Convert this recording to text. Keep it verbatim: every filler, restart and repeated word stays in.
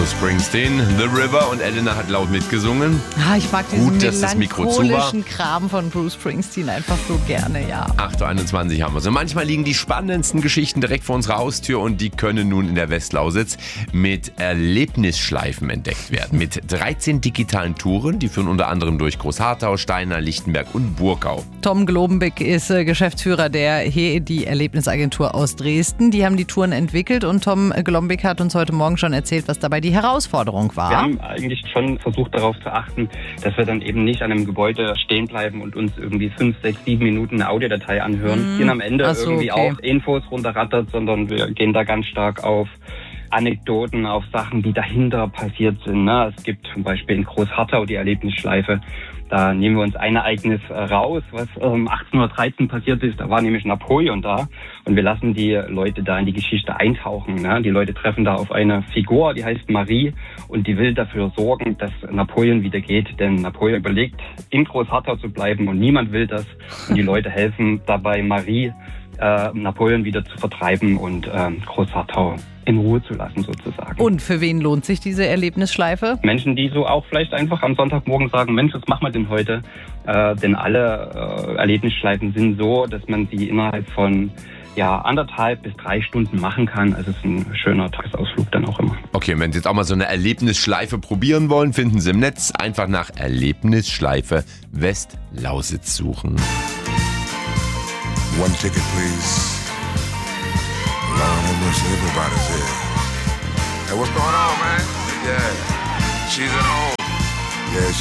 Bruce Springsteen, The River, und Elena hat laut mitgesungen. Ah, ich mag diesen Gut, dass das Mikro zu war. melancholischen Kram von Bruce Springsteen einfach so gerne, ja. acht Uhr einundzwanzig haben wir so. Manchmal liegen die spannendsten Geschichten direkt vor unserer Haustür und die können nun in der Westlausitz mit Erlebnisschleifen entdeckt werden. Mit dreizehn digitalen Touren, die führen unter anderem durch Großharthau, Steinau, Lichtenberg und Burgau. Tom Globenbeck ist äh, Geschäftsführer der H E D Erlebnisagentur aus Dresden. Die haben die Touren entwickelt und Tom Globenbeck hat uns heute Morgen schon erzählt, was dabei die Herausforderung war. Wir haben eigentlich schon versucht, darauf zu achten, dass wir dann eben nicht an einem Gebäude stehen bleiben und uns irgendwie fünf, sechs, sieben Minuten eine Audiodatei anhören, die mm. am Ende so, irgendwie okay. auch Infos runterrattert, sondern wir gehen da ganz stark auf Anekdoten, auf Sachen, die dahinter passiert sind. Ne? Es gibt zum Beispiel in Großharthau die Erlebnisschleife. Da nehmen wir uns ein Ereignis raus, was ähm, achtzehnhundertdreizehn passiert ist. Da war nämlich Napoleon da und wir lassen die Leute da in die Geschichte eintauchen. Ne? Die Leute treffen da auf eine Figur, die heißt Marie und die will dafür sorgen, dass Napoleon wieder geht. Denn Napoleon überlegt, in Großharthau zu bleiben und niemand will das. Und die Leute helfen dabei, Marie, äh, Napoleon wieder zu vertreiben und äh, Großharthau in Ruhe zu lassen sozusagen. Und für wen lohnt sich diese Erlebnisschleife? Menschen, die so auch vielleicht einfach am Sonntagmorgen sagen, Mensch, was machen wir denn heute? Äh, denn alle äh, Erlebnisschleifen sind so, dass man sie innerhalb von ja, anderthalb bis drei Stunden machen kann. Also es ist ein schöner Tagesausflug dann auch immer. Okay, und wenn Sie jetzt auch mal so eine Erlebnisschleife probieren wollen, finden Sie im Netz einfach nach Erlebnisschleife Westlausitz suchen. One ticket, please. Lord have mercy, everybody's here. Hey, what's going on, man? Yeah, she's at home. Yeah,